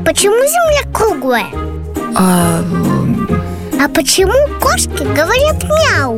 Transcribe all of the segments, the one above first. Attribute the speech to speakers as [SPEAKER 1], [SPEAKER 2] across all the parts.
[SPEAKER 1] почему Земля круглая? А почему кошки говорят мяу?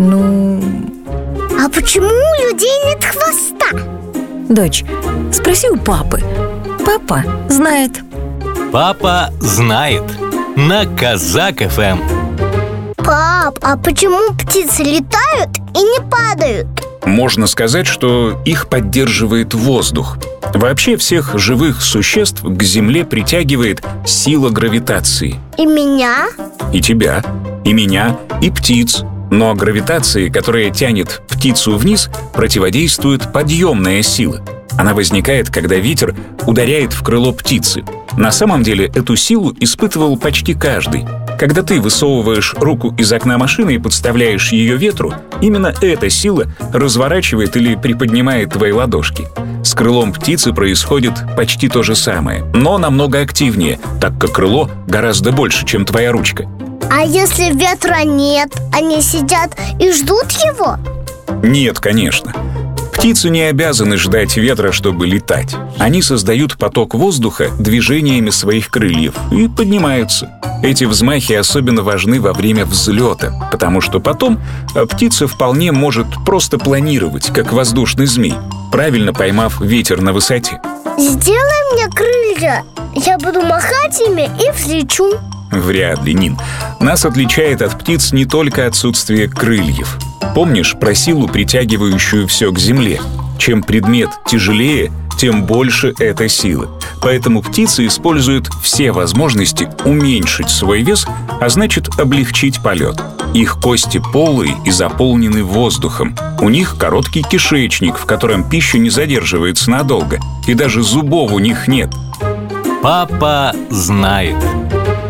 [SPEAKER 1] А почему у людей нет хвоста?
[SPEAKER 2] Дочь, спроси у папы. Папа знает.
[SPEAKER 3] Папа знает. На Казак ФМ.
[SPEAKER 1] Пап, а почему птицы летают и не падают?
[SPEAKER 4] Можно сказать, что их поддерживает воздух. Вообще всех живых существ к Земле притягивает сила гравитации.
[SPEAKER 1] И меня?
[SPEAKER 4] И тебя, и меня, и птиц. Но гравитации, которая тянет птицу вниз, противодействует подъемная сила. Она возникает, когда ветер ударяет в крыло птицы. На самом деле эту силу испытывал почти каждый. Когда ты высовываешь руку из окна машины и подставляешь ее ветру, именно эта сила разворачивает или приподнимает твои ладошки. С крылом птицы происходит почти то же самое, но намного активнее, так как крыло гораздо больше, чем твоя ручка.
[SPEAKER 1] А если ветра нет, они сидят и ждут его?
[SPEAKER 4] Нет, конечно. Птицы не обязаны ждать ветра, чтобы летать. Они создают поток воздуха движениями своих крыльев и поднимаются. Эти взмахи особенно важны во время взлета, потому что потом птица вполне может просто планировать, как воздушный змей, правильно поймав ветер на высоте.
[SPEAKER 1] Сделай мне крылья, я буду махать ими и взлечу.
[SPEAKER 4] Вряд ли, Нин. Нас отличает от птиц не только отсутствие крыльев. Помнишь про силу, притягивающую все к земле? Чем предмет тяжелее, тем больше эта сила. Поэтому птицы используют все возможности уменьшить свой вес, а значит облегчить полет. Их кости полые и заполнены воздухом. У них короткий кишечник, в котором пища не задерживается надолго. И даже зубов у них нет.
[SPEAKER 3] Папа знает.